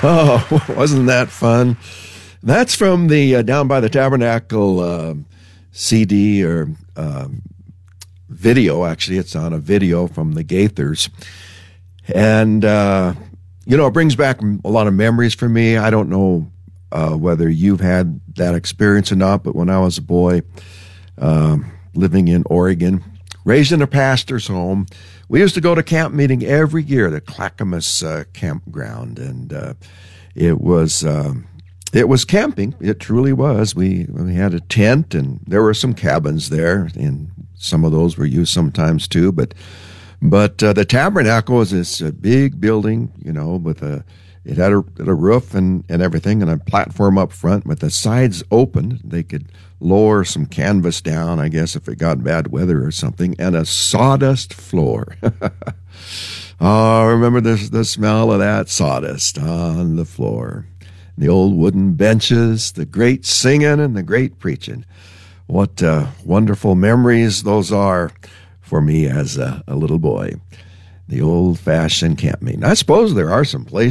Oh, wasn't that fun? That's from the Down by the Tabernacle CD or video. Actually, it's on a video from the Gaithers. And, it brings back a lot of memories for me. I don't know whether you've had that experience or not, but when I was a boy living in Oregon, raised in a pastor's home, we used to go to camp meeting every year, the Clackamas campground, and it was camping. It truly was. We had a tent, and there were some cabins there, and some of those were used sometimes too. But the tabernacle was this big building, it had a roof and everything, and a platform up front with the sides open. They could lower some canvas down, I guess, if it got bad weather or something, and a sawdust floor. Oh, I remember the smell of that sawdust on the floor. The old wooden benches, the great singing and the great preaching. What wonderful memories those are for me as a little boy. The old-fashioned camp meeting. I suppose there are some places